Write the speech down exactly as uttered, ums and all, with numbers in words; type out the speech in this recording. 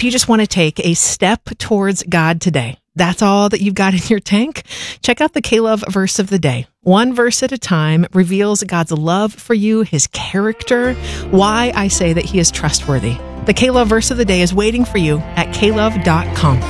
if you just want to take a step towards God today, that's all that you've got in your tank, check out the K-Love verse of the day. One verse at a time reveals God's love for you, his character, why I say that he is trustworthy. The K-Love verse of the day is waiting for you at k love dot com.